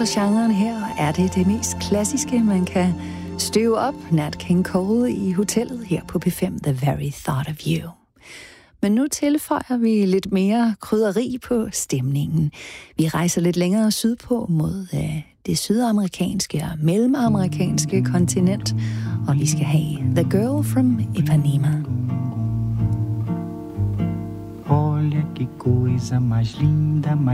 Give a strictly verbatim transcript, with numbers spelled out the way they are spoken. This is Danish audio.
for genren her er det det mest klassiske, man kan støve op. Nat King Cole i hotellet her på P fem, The Very Thought of You. Men nu tilføjer vi lidt mere krydderi på stemningen. Vi rejser lidt længere sydpå mod øh, det sydamerikanske og mellemamerikanske kontinent, og vi skal have The Girl from Ipanema. Olha que coisa mais linda, mais